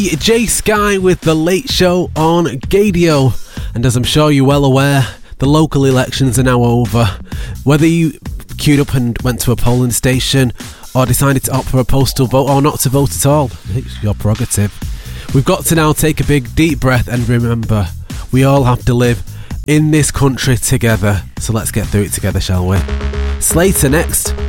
Jay Sky with The Late Show on Gadio. And as I'm sure you're well aware, the local elections are now over. Whether you queued up and went to a polling station or decided to opt for a postal vote or not to vote at all, it's your prerogative. We've got to now take a big deep breath and remember, we all have to live in this country together. So let's get through it together, shall we? Slater next.